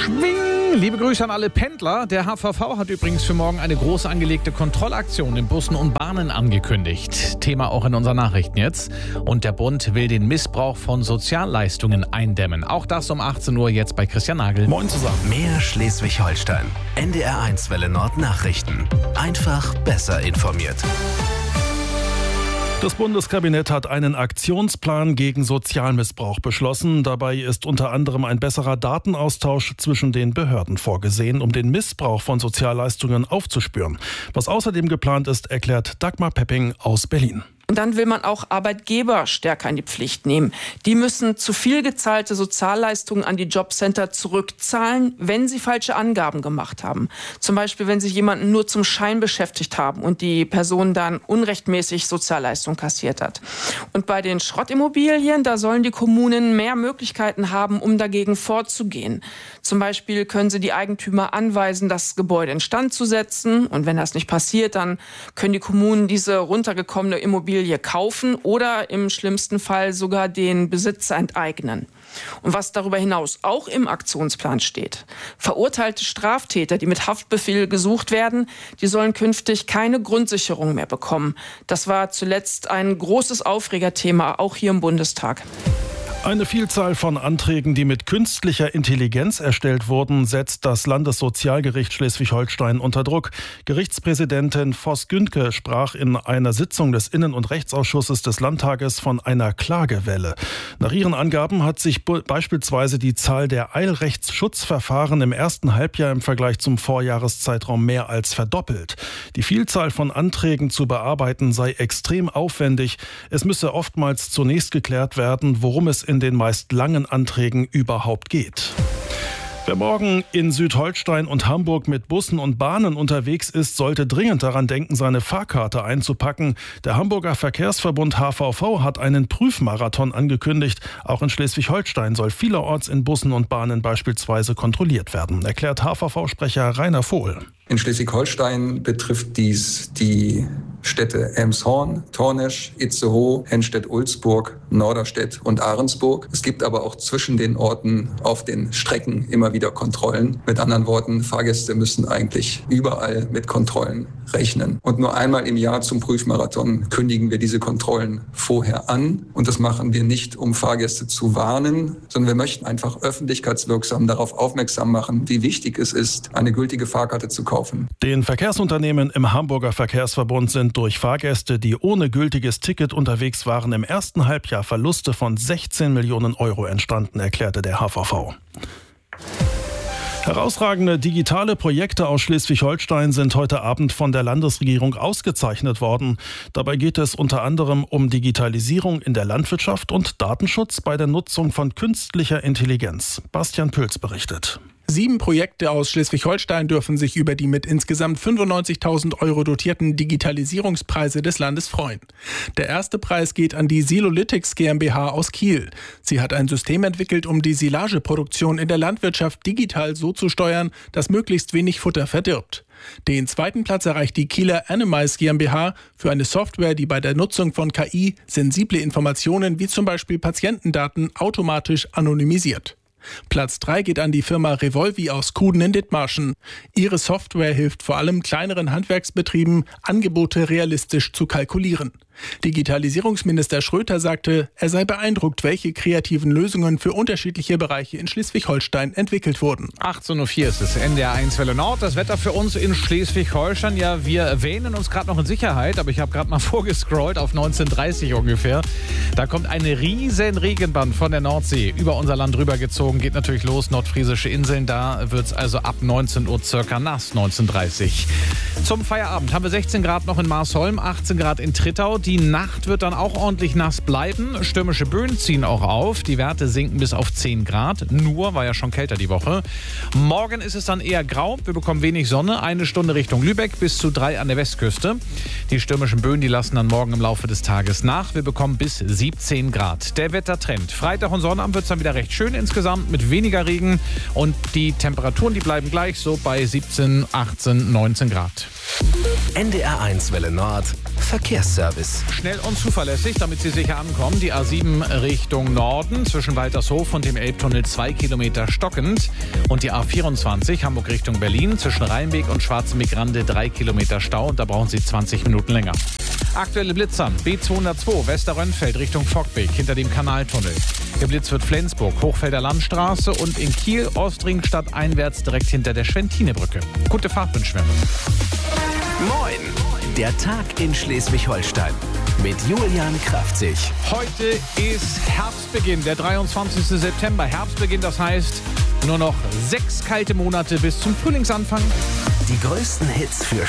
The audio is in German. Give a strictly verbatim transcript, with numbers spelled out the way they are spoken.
Schwing! Liebe Grüße an alle Pendler. Der H V V hat übrigens für morgen eine groß angelegte Kontrollaktion in Bussen und Bahnen angekündigt. Thema auch in unseren Nachrichten jetzt. Und der Bund will den Missbrauch von Sozialleistungen eindämmen. Auch das um achtzehn Uhr jetzt bei Christian Nagel. Moin zusammen. Mehr Schleswig-Holstein. N D R eins Welle Nord Nachrichten. Einfach besser informiert. Das Bundeskabinett hat einen Aktionsplan gegen Sozialmissbrauch beschlossen. Dabei ist unter anderem ein besserer Datenaustausch zwischen den Behörden vorgesehen, um den Missbrauch von Sozialleistungen aufzuspüren. Was außerdem geplant ist, erklärt Dagmar Pepping aus Berlin. Und dann will man auch Arbeitgeber stärker in die Pflicht nehmen. Die müssen zu viel gezahlte Sozialleistungen an die Jobcenter zurückzahlen, wenn sie falsche Angaben gemacht haben. Zum Beispiel, wenn sie jemanden nur zum Schein beschäftigt haben und die Person dann unrechtmäßig Sozialleistung kassiert hat. Und bei den Schrottimmobilien, da sollen die Kommunen mehr Möglichkeiten haben, um dagegen vorzugehen. Zum Beispiel können sie die Eigentümer anweisen, das Gebäude instand zu setzen. Und wenn das nicht passiert, dann können die Kommunen diese runtergekommene Immobilie kaufen oder im schlimmsten Fall sogar den Besitzer enteignen. Und was darüber hinaus auch im Aktionsplan steht: Verurteilte Straftäter, die mit Haftbefehl gesucht werden, die sollen künftig keine Grundsicherung mehr bekommen. Das war zuletzt ein großes Aufregerthema, auch hier im Bundestag. Eine Vielzahl von Anträgen, die mit künstlicher Intelligenz erstellt wurden, setzt das Landessozialgericht Schleswig-Holstein unter Druck. Gerichtspräsidentin Voss-Güntke sprach in einer Sitzung des Innen- und Rechtsausschusses des Landtages von einer Klagewelle. Nach ihren Angaben hat sich beispielsweise die Zahl der Eilrechtsschutzverfahren im ersten Halbjahr im Vergleich zum Vorjahreszeitraum mehr als verdoppelt. Die Vielzahl von Anträgen zu bearbeiten sei extrem aufwendig. Es müsse oftmals zunächst geklärt werden, worum es in den meist langen Anträgen überhaupt geht. Wer morgen in Südholstein und Hamburg mit Bussen und Bahnen unterwegs ist, sollte dringend daran denken, seine Fahrkarte einzupacken. Der Hamburger Verkehrsverbund H V V hat einen Prüfmarathon angekündigt. Auch in Schleswig-Holstein soll vielerorts in Bussen und Bahnen beispielsweise kontrolliert werden, erklärt H V V-Sprecher Rainer Vohl. In Schleswig-Holstein betrifft dies die Städte Elmshorn, Tornesch, Itzehoe, Henstedt-Ulzburg, Norderstedt und Ahrensburg. Es gibt aber auch zwischen den Orten auf den Strecken immer wieder Kontrollen. Mit anderen Worten, Fahrgäste müssen eigentlich überall mit Kontrollen rechnen. Und nur einmal im Jahr zum Prüfmarathon kündigen wir diese Kontrollen vorher an. Und das machen wir nicht, um Fahrgäste zu warnen, sondern wir möchten einfach öffentlichkeitswirksam darauf aufmerksam machen, wie wichtig es ist, eine gültige Fahrkarte zu kaufen. Den Verkehrsunternehmen im Hamburger Verkehrsverbund sind durch Fahrgäste, die ohne gültiges Ticket unterwegs waren, im ersten Halbjahr Verluste von sechzehn Millionen Euro entstanden, erklärte der H V V. Herausragende digitale Projekte aus Schleswig-Holstein sind heute Abend von der Landesregierung ausgezeichnet worden. Dabei geht es unter anderem um Digitalisierung in der Landwirtschaft und Datenschutz bei der Nutzung von künstlicher Intelligenz. Bastian Pülz berichtet. Sieben Projekte aus Schleswig-Holstein dürfen sich über die mit insgesamt fünfundneunzigtausend Euro dotierten Digitalisierungspreise des Landes freuen. Der erste Preis geht an die Silolytics GmbH aus Kiel. Sie hat ein System entwickelt, um die Silageproduktion in der Landwirtschaft digital so zu steuern, dass möglichst wenig Futter verdirbt. Den zweiten Platz erreicht die Kieler Animals GmbH für eine Software, die bei der Nutzung von K I sensible Informationen wie zum Beispiel Patientendaten automatisch anonymisiert. Platz drei geht an die Firma Revolvi aus Kuden in Dithmarschen. Ihre Software hilft vor allem kleineren Handwerksbetrieben, Angebote realistisch zu kalkulieren. Digitalisierungsminister Schröter sagte, er sei beeindruckt, welche kreativen Lösungen für unterschiedliche Bereiche in Schleswig-Holstein entwickelt wurden. achtzehn Uhr vier ist es, N D R eins Welle Nord. Das Wetter für uns in Schleswig-Holstein. Ja, wir wähnen uns gerade noch in Sicherheit, aber ich habe gerade mal vorgescrollt auf neunzehn Uhr dreißig ungefähr. Da kommt eine riesen Regenband von der Nordsee über unser Land rübergezogen. Geht natürlich los, nordfriesische Inseln. Da wird es also ab neunzehn Uhr circa nass, neunzehn Uhr dreißig. Zum Feierabend haben wir sechzehn Grad noch in Marsholm, achtzehn Grad in Trittau. Die Nacht wird dann auch ordentlich nass bleiben. Stürmische Böen ziehen auch auf. Die Werte sinken bis auf zehn Grad. Nur war ja schon kälter die Woche. Morgen ist es dann eher grau. Wir bekommen wenig Sonne. Eine Stunde Richtung Lübeck bis zu drei an der Westküste. Die stürmischen Böen, die lassen dann morgen im Laufe des Tages nach. Wir bekommen bis siebzehn Grad. Der Wettertrend. Freitag und Sonnabend wird es dann wieder recht schön insgesamt mit weniger Regen. Und die Temperaturen, die bleiben gleich so bei siebzehn, achtzehn, neunzehn Grad. N D R eins Welle Nord. Verkehrsservice. Schnell und zuverlässig, damit Sie sicher ankommen. Die A sieben Richtung Norden zwischen Waltershof und dem Elbtunnel zwei Kilometer stockend. Und die A vierundzwanzig Hamburg Richtung Berlin zwischen Rheinweg und Schwarzenbeck-Grande drei Kilometer Stau. Und da brauchen Sie zwanzig Minuten länger. Aktuelle Blitzer. B zweihundertzwei Westerrönfeld Richtung Fockbeek hinter dem Kanaltunnel. Geblitzt wird Flensburg, Hochfelder Landstraße und in Kiel Ostringstadt einwärts direkt hinter der Schwentinebrücke. Gute Fahrt wünschen wir. Moin! Der Tag in Schleswig-Holstein mit Julian Kraftzig. Heute ist Herbstbeginn, der dreiundzwanzigsten September. Herbstbeginn, das heißt nur noch sechs kalte Monate bis zum Frühlingsanfang. Die größten Hits für